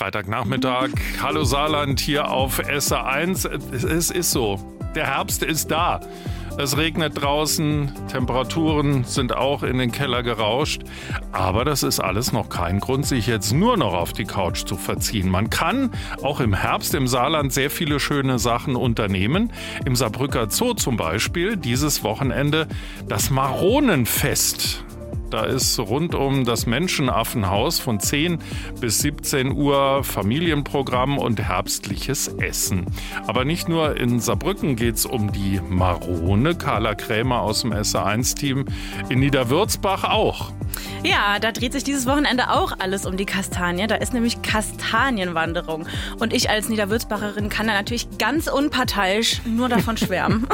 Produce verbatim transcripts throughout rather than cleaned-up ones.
Freitagnachmittag. Hallo Saarland hier auf S R eins. Es ist so, der Herbst ist da. Es regnet draußen, Temperaturen sind auch in den Keller gerauscht. Aber das ist alles noch kein Grund, sich jetzt nur noch auf die Couch zu verziehen. Man kann auch im Herbst im Saarland sehr viele schöne Sachen unternehmen. Im Saarbrücker Zoo zum Beispiel dieses Wochenende das Maronenfest. Da ist rund um das Menschenaffenhaus von zehn bis siebzehn Uhr Familienprogramm und herbstliches Essen. Aber nicht nur in Saarbrücken geht es um die Marone. Carla Krämer aus dem S R eins Team in Niederwürzbach auch. Ja, da dreht sich dieses Wochenende auch alles um die Kastanie. Da ist nämlich Kastanienwanderung. Und ich als Niederwürzbacherin kann da natürlich ganz unparteiisch nur davon schwärmen.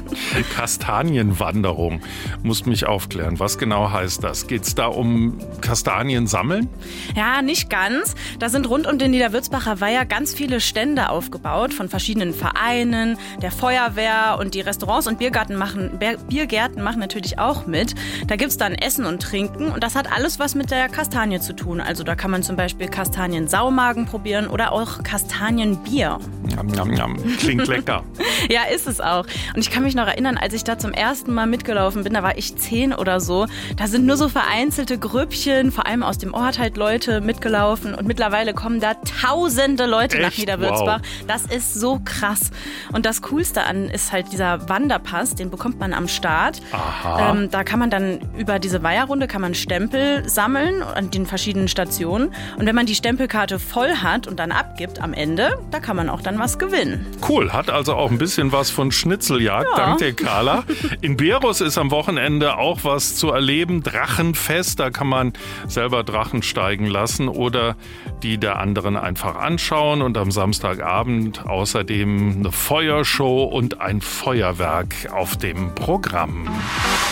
Kastanienwanderung. Musst mich aufklären. Was genau heißt das? Geht es da um Kastanien sammeln? Ja, nicht ganz. Da sind rund um den Niederwürzbacher Weiher ganz viele Stände aufgebaut von verschiedenen Vereinen, der Feuerwehr, und die Restaurants und Biergärten machen, Biergärten machen natürlich auch mit. Da gibt es dann Essen und Trinken. Und das hat alles was mit der Kastanie zu tun. Also da kann man zum Beispiel Kastanien-Saumagen probieren oder auch Kastanienbier. Jam, jam, jam. Klingt lecker. Ja, ist es auch. Und ich kann mich noch erinnern, als ich da zum ersten Mal mitgelaufen bin, da war ich zehn oder so. Da sind nur so vereinzelte Grüppchen, vor allem aus dem Ort halt Leute mitgelaufen. Und mittlerweile kommen da tausende Leute Echt? nach Niederwürzbach. Wow. Das ist so krass. Und das Coolste an ist halt dieser Wanderpass, den bekommt man am Start. Aha. Ähm, da kann man dann über diese Weiherrunde kann man Stempel sammeln an den verschiedenen Stationen. Und wenn man die Stempelkarte voll hat und dann abgibt am Ende, da kann man auch dann was gewinnen. Cool, hat also auch ein bisschen was von Schnitzeljagd. Ja. Dank dir, Carla. In Berus ist am Wochenende auch was zu erleben. Drachenfest, da kann man selber Drachen steigen lassen oder die der anderen einfach anschauen. Und am Samstagabend außerdem eine Feuershow und ein Feuerwerk auf dem Programm.